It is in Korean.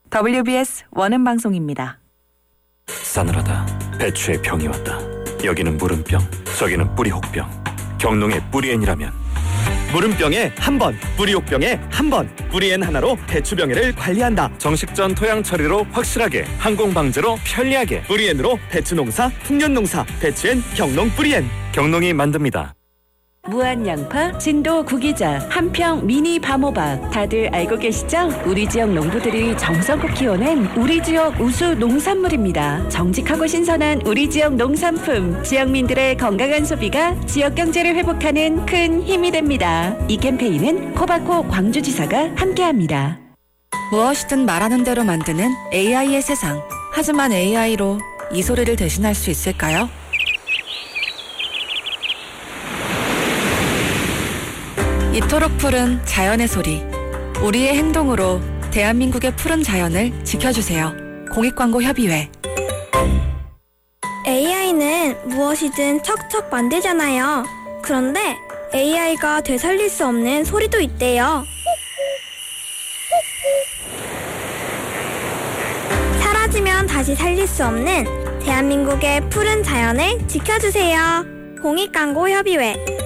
WBS 원음 방송입니다. 싸늘하다. 배추의 병이 왔다. 여기는 물음병, 저기는 뿌리혹병. 경농의 뿌리엔이라면 물음병에 한 번, 뿌리혹병에 한 번. 뿌리엔 하나로 배추병해를 관리한다. 정식전 토양 처리로 확실하게, 항공 방제로 편리하게. 뿌리엔으로 배추 농사, 풍년 농사. 배추엔 경농 뿌리엔. 경농이 만듭니다. 무한 양파, 진도 구기자, 한평 미니 밤호박 다들 알고 계시죠? 우리 지역 농부들이 정성껏 키워낸 우리 지역 우수 농산물입니다. 정직하고 신선한 우리 지역 농산품, 지역민들의 건강한 소비가 지역 경제를 회복하는 큰 힘이 됩니다. 이 캠페인은 코바코 광주지사가 함께합니다. 무엇이든 말하는 대로 만드는 AI의 세상. 하지만 AI로 이 소리를 대신할 수 있을까요? 이토록 푸른 자연의 소리. 우리의 행동으로 대한민국의 푸른 자연을 지켜주세요. 공익광고협의회. AI는 무엇이든 척척 만들잖아요. 그런데 AI가 되살릴 수 없는 소리도 있대요. 사라지면 다시 살릴 수 없는 대한민국의 푸른 자연을 지켜주세요. 공익광고협의회.